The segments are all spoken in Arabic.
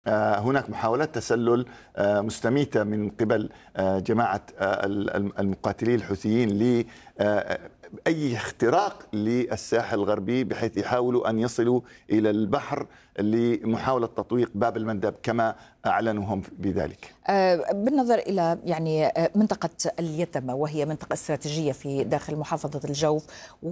هناك محاولات تسلل مستميتة من قبل جماعة المقاتلين الحوثيين لأي اختراق للساحل الغربي، بحيث يحاولوا أن يصلوا إلى البحر لمحاولة تطويق باب المندب كما أعلنوا هم بذلك. بالنظر إلى منطقة اليتمة، وهي منطقة استراتيجية في داخل محافظة الجوف،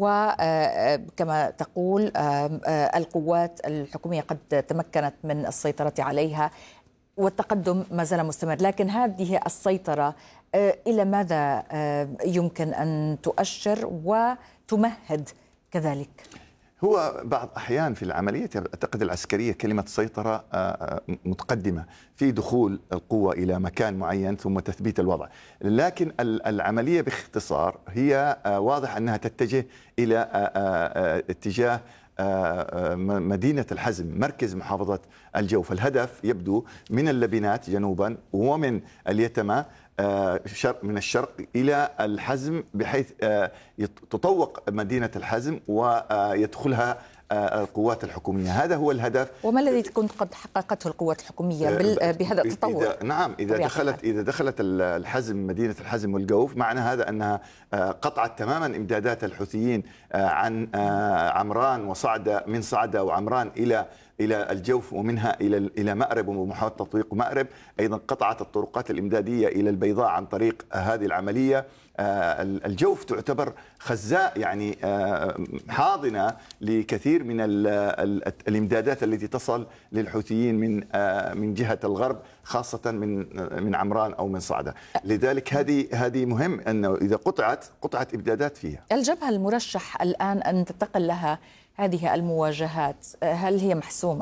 وكما تقول القوات الحكومية قد تمكنت من السيطرة عليها والتقدم ما زال مستمر، لكن هذه السيطرة إلى ماذا يمكن أن تؤشر وتمهد كذلك؟ هو بعض أحيان في العملية أعتقد العسكرية كلمة سيطرة متقدمة في دخول القوة إلى مكان معين ثم تثبيت الوضع، لكن العملية باختصار هي واضح أنها تتجه إلى اتجاه مدينة الحزم مركز محافظة الجوف. الهدف يبدو من اللبنات جنوبا ومن اليتمة من الشرق إلى الحزم، بحيث تطوق مدينة الحزم ويدخلها القوات الحكومية. هذا هو الهدف. وما الذي تكون قد حققته القوات الحكومية بهذا التطور؟ نعم، إذا دخلت الحزم مدينة الحزم والجوف، معنى هذا أنها قطعت تماما إمدادات الحوثيين عن عمران وصعدة، من صعدة وعمران إلى الجوف، ومنها إلى مأرب ومحاولة تطويق مأرب. أيضا قطعت الطرقات الإمدادية إلى البيضاء عن طريق هذه العملية. الجوف تعتبر خزاء، يعني حاضنة لكثير من الإمدادات التي تصل للحوثيين من جهة الغرب، خاصة من عمران أو من صعدة. لذلك هذه مهم أنه إذا قطعت إمدادات فيها. الجبهة المرشح الآن أن تنتقل لها هذه المواجهات، هل هي محسومة؟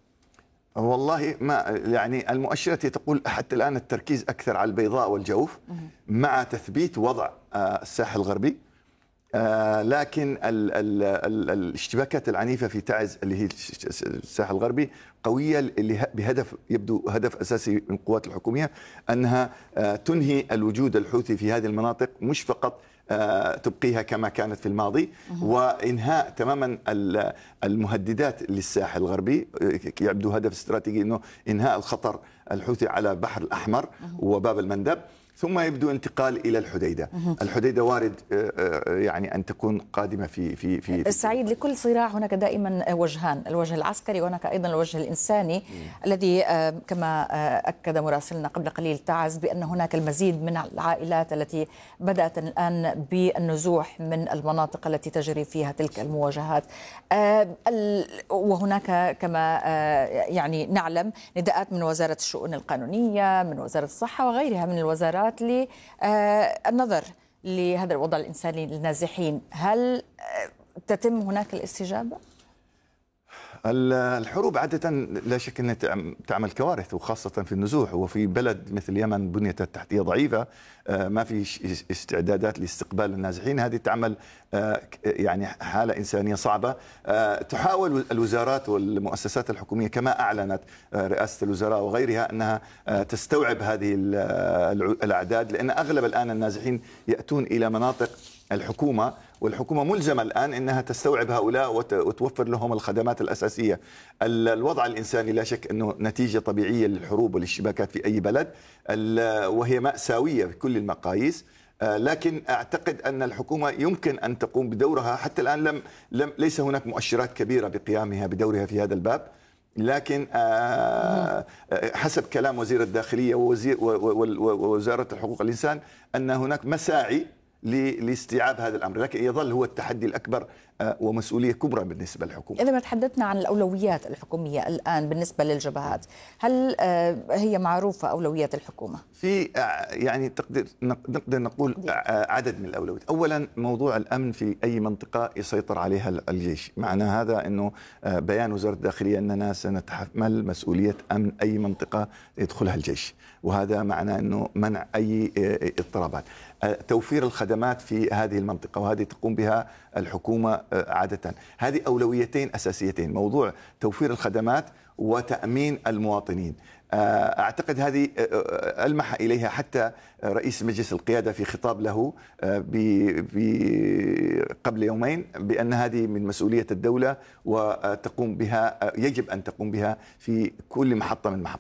والله ما يعني المؤشرات تقول حتى الآن التركيز أكثر على البيضاء والجوف مع تثبيت وضع الساحل الغربي، لكن الاشتباكات العنيفة في تعز اللي هي الساحل الغربي قوية، اللي بهدف يبدو هدف أساسي من القوات الحكومية أنها تنهي الوجود الحوثي في هذه المناطق، مش فقط تبقيها كما كانت في الماضي، وإنهاء تماما المهددات للساحل الغربي. يبدو هدف استراتيجي أنه إنهاء الخطر الحوثي على بحر الأحمر وباب المندب، ثم يبدو انتقال إلى الحديدة. الحديدة وارد يعني أن تكون قادمة في السعيد. لكل صراع هناك دائما وجهان، الوجه العسكري وهناك أيضا الوجه الإنساني الذي كما أكد مراسلنا قبل قليل تعز بأن هناك المزيد من العائلات التي بدأت الآن بالنزوح من المناطق التي تجري فيها تلك المواجهات، وهناك كما يعني نعلم نداءات من وزارة الشؤون القانونية، من وزارة الصحة وغيرها من الوزارات للنظر لهذا الوضع الإنساني للنازحين. هل تتم هناك الاستجابة؟ الحروب عادة لا شك أنها تعمل كوارث، وخاصة في النزوح، وفي بلد مثل اليمن بنية التحتية ضعيفة، ما في استعدادات لاستقبال النازحين. هذه تعمل يعني حالة إنسانية صعبة. تحاول الوزارات والمؤسسات الحكومية كما أعلنت رئاسة الوزراء وغيرها أنها تستوعب هذه الأعداد، لأن أغلب الآن النازحين يأتون إلى مناطق الحكومة، والحكومة ملزمة الآن أنها تستوعب هؤلاء وتوفر لهم الخدمات الأساسية. الوضع الإنساني لا شك أنه نتيجة طبيعية للحروب والاشتباكات في أي بلد، وهي مأساوية بكل المقاييس، لكن أعتقد أن الحكومة يمكن أن تقوم بدورها. حتى الآن ليس هناك مؤشرات كبيرة بقيامها بدورها في هذا الباب، لكن حسب كلام وزير الداخلية ووزارة الحقوق الإنسان أن هناك مساعي لاستيعاب هذا الأمر، لكن يظل هو التحدي الأكبر ومسؤولية كبرى بالنسبة للحكومة. إذا ما تحدثنا عن الأولويات الحكومية الآن بالنسبة للجبهات، هل هي معروفة أولويات الحكومة؟ في يعني نقدر نقول عدد من الأولويات. أولا موضوع الأمن في أي منطقة يسيطر عليها الجيش، معنى هذا أنه بيان وزارة الداخلية أننا سنتحمل مسؤولية أمن أي منطقة يدخلها الجيش، وهذا معنى أنه منع أي اضطرابات. توفير الخدمات في هذه المنطقة، وهذه تقوم بها الحكومة عادة. هذه أولويتين أساسيتين، موضوع توفير الخدمات وتأمين المواطنين. أعتقد هذه ألمح إليها حتى رئيس مجلس القيادة في خطاب له قبل يومين، بأن هذه من مسؤولية الدولة وتقوم بها، يجب أن تقوم بها في كل محطة من محطات